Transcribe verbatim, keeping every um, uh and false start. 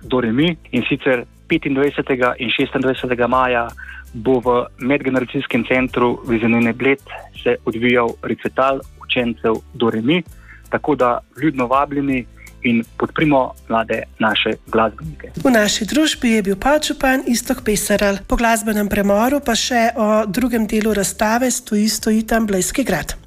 do re mi, in sicer petindvajsetega in šestindvajsetega maja bo v medgeneracijskem centru Vizinine Bled se odvijal recital učencev do re mi, tako da vljudno vabljeni in podprimo mlade naše glasbenike. V naši družbi je bil podžupan Iztok Peserl. Po glasbenem premoru pa še o drugem delu razstave Stoji, stoji tam Blejski grad.